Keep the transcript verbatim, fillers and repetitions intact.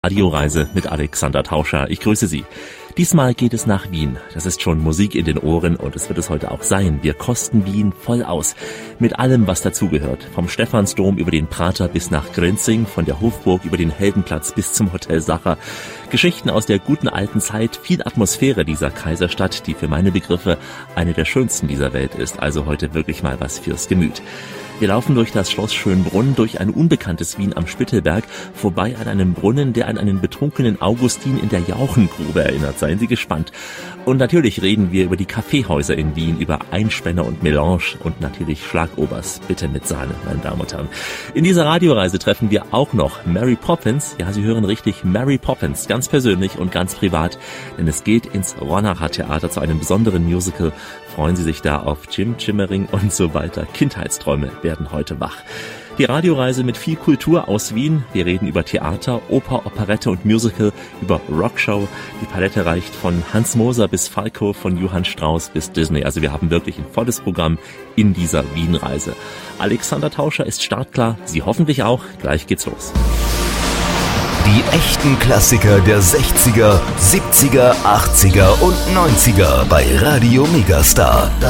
Radioreise mit Alexander Tauscher. Ich grüße Sie. Diesmal geht es nach Wien. Das ist schon Musik in den Ohren und es wird es heute auch sein. Wir kosten Wien voll aus. Mit allem, was dazugehört. Vom Stephansdom über den Prater bis nach Grinzing, von der Hofburg über den Heldenplatz bis zum Hotel Sacher. Geschichten aus der guten alten Zeit, viel Atmosphäre dieser Kaiserstadt, die für meine Begriffe eine der schönsten dieser Welt ist. Also heute wirklich mal was fürs Gemüt. Wir laufen durch das Schloss Schönbrunn, durch ein unbekanntes Wien am Spittelberg, vorbei an einem Brunnen, der an einen betrunkenen Augustin in der Jauchengrube erinnert. Seien Sie gespannt. Und natürlich reden wir über die Kaffeehäuser in Wien, über Einspänner und Melange und natürlich Schlagobers. Bitte mit Sahne, meine Damen und Herren. In dieser Radioreise treffen wir auch noch Mary Poppins. Ja, Sie hören richtig, Mary Poppins. Ganz persönlich und ganz privat. Denn es geht ins Ronacher Theater zu einem besonderen Musical. Freuen Sie sich da auf Jim Jimmering und so weiter. Kindheitsträume werden heute wach. Die Radioreise mit viel Kultur aus Wien. Wir reden über Theater, Oper, Operette und Musical, über Rockshow. Die Palette reicht von Hans Moser bis Falco, von Johann Strauss bis Disney. Also wir haben wirklich ein volles Programm in dieser Wien-Reise. Alexander Tauscher ist startklar, Sie hoffentlich auch. Gleich geht's los. Die echten Klassiker der sechziger, siebziger, achtziger und neunziger bei Radio Megastar.